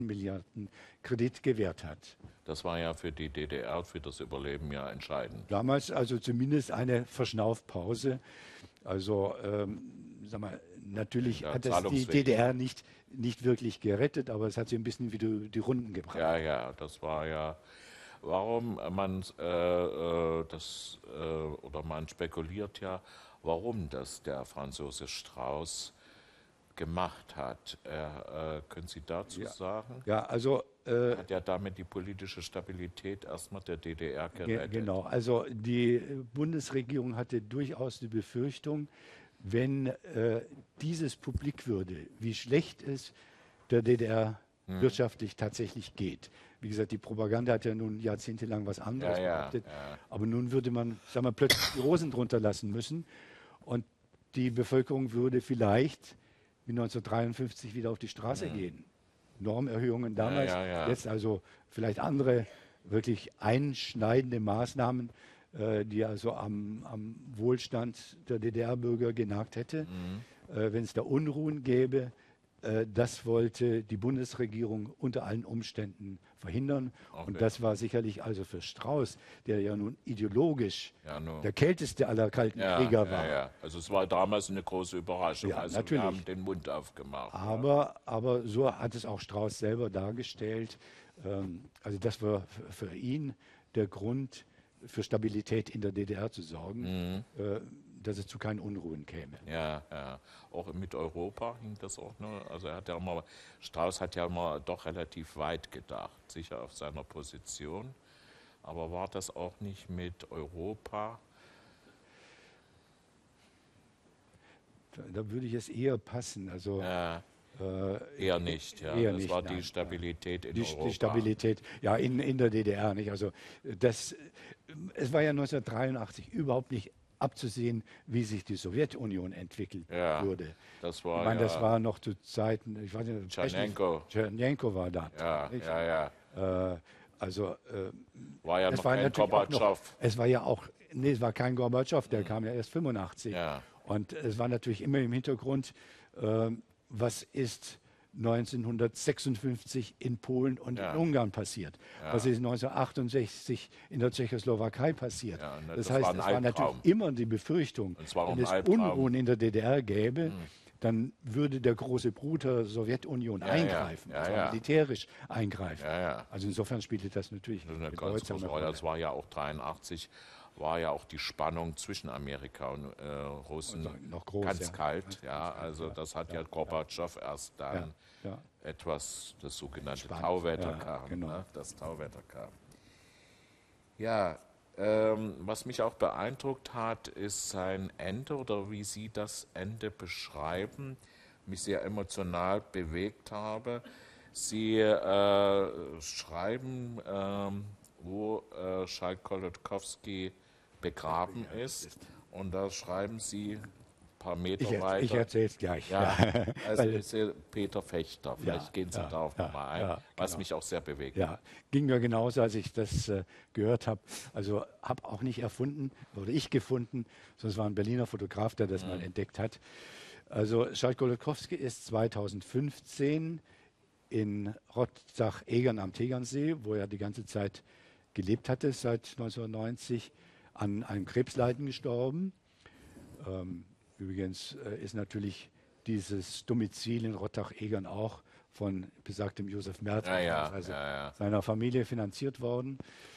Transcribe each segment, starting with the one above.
Milliarden Kredit gewährt hat. Das war ja für die DDR, für das Überleben ja entscheidend. Damals also zumindest eine Verschnaufpause. Also sag mal, natürlich hat das die DDR nicht wirklich gerettet, aber es hat sie ein bisschen wieder die Runden gebracht. Ja, ja, das war ja, warum man oder man spekuliert ja, warum das der Franzose Strauß gemacht hat. Können Sie dazu sagen? Ja, also hat ja damit die politische Stabilität erstmal der DDR gerettet. Genau, also die Bundesregierung hatte durchaus die Befürchtung, wenn dieses publik würde, wie schlecht es der DDR wirtschaftlich tatsächlich geht. Wie gesagt, die Propaganda hat ja nun jahrzehntelang was anderes behauptet, aber nun würde man, sagen wir, plötzlich die Hosen drunter lassen müssen und die Bevölkerung würde vielleicht wie 1953 wieder auf die Straße gehen. Normerhöhungen damals, jetzt also vielleicht andere wirklich einschneidende Maßnahmen, die also am Wohlstand der DDR-Bürger genagt hätte. Wenn es da Unruhen gäbe, das wollte die Bundesregierung unter allen Umständen verhindern. Okay. Und das war sicherlich also für Strauß, der ja nun ideologisch der kälteste aller kalten Krieger war. Ja. Also es war damals eine große Überraschung. Also natürlich. Wir haben den Mund aufgemacht. Aber so hat es auch Strauß selber dargestellt. Also das war für ihn der Grund, für Stabilität in der DDR zu sorgen. Dass es zu keinen Unruhen käme. Ja. Auch mit Europa hing das auch noch. Also Strauß hat ja mal doch relativ weit gedacht, sicher auf seiner Position. Aber war das auch nicht mit Europa? Da würde ich es eher passen. Also eher nicht, ja. Eher das nicht, war nein, die Stabilität in Europa. Die Stabilität, ja, in der DDR nicht. Also es war ja 1983 überhaupt nicht abzusehen, wie sich die Sowjetunion entwickeln würde. Das war, ich meine, das war noch zu Zeiten, ich weiß nicht, Tschernenko war da. Also war ja noch kein Gorbatschow. Es war kein Gorbatschow, der kam ja erst 85. Und es war natürlich immer im Hintergrund, was ist 1956 in Polen und in Ungarn passiert. Was ist 1968 in der Tschechoslowakei passiert. Das heißt, es war natürlich immer die Befürchtung, wenn es Unruhen in der DDR gäbe, dann würde der große Bruder Sowjetunion eingreifen, also militärisch eingreifen. Also insofern spielte das natürlich eine große Rolle. Das war ja auch 83. War ja auch die Spannung zwischen Amerika und Russen noch groß, ganz kalt. Also das hat ja Gorbatschow erst dann etwas, das sogenannte Tauwetter kam. Genau. Ne? Das Tauwetter kam. Ja, was mich auch beeindruckt hat, ist sein Ende oder wie Sie das Ende beschreiben, mich sehr emotional bewegt habe. Sie schreiben, wo Tschaikowski begraben ist. Und da schreiben Sie ein paar Meter weiter. Ich erzähle es gleich. Also ist Peter Fechter. Vielleicht gehen Sie darauf nochmal ein, was mich auch sehr bewegt. Ja, ging mir genauso, als ich das gehört habe. Also habe auch nicht erfunden, oder ich gefunden, sondern es war ein Berliner Fotograf, der das mal entdeckt hat. Also Tschaikowski ist 2015 in Rottach-Egern am Tegernsee, wo er die ganze Zeit gelebt hatte, seit 1990, an einem Krebsleiden gestorben. Übrigens ist natürlich dieses Domizil in Rottach-Egern auch von besagtem Josef Merz, seiner Familie finanziert worden.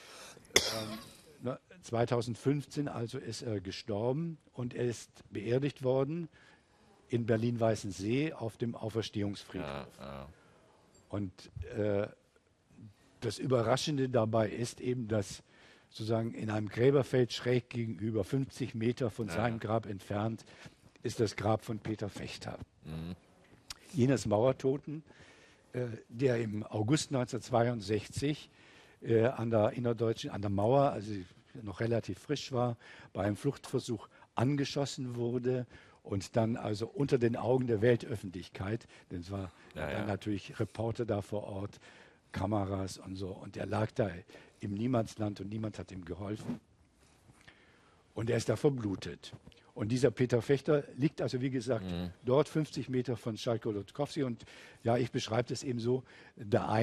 2015 also ist er gestorben und er ist beerdigt worden in Berlin-Weißensee auf dem Auferstehungsfriedhof. Und das Überraschende dabei ist eben, dass sozusagen in einem Gräberfeld schräg gegenüber, 50 Meter von seinem Grab entfernt, ist das Grab von Peter Fechter. Jenes Mauertoten, der im August 1962 an der Mauer, also noch relativ frisch war, bei einem Fluchtversuch angeschossen wurde und dann also unter den Augen der Weltöffentlichkeit, denn es war dann natürlich Reporter da vor Ort, Kameras und so, und er lag da im Niemandsland und niemand hat ihm geholfen. Und er ist da verblutet. Und dieser Peter Fechter liegt also, wie gesagt, dort 50 Meter von Schalke-Lotkowski. Und ja, ich beschreibe das eben so, der